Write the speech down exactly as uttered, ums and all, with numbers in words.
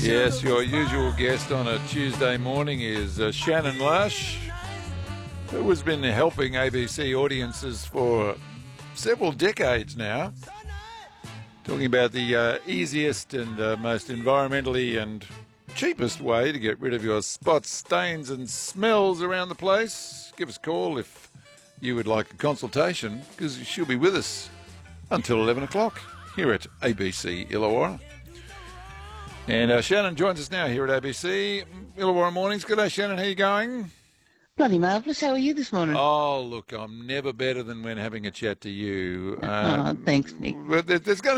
Yes, your usual guest on a Tuesday morning is uh, Shannon Lush, who has been helping A B C audiences for several decades now, talking about the uh, easiest and uh, most environmentally and cheapest way to get rid of your spots, stains and smells around the place. Give us a call if you would like a consultation, because she'll be with us until eleven o'clock here at A B C Illawarra. And uh, Shannon joins us now here at A B C Illawarra Mornings. Good day, Shannon. How are you going? Bloody marvellous. How are you this morning? Oh, look, I'm never better than when having a chat to you. Um, oh, thanks, Nick. But there's going to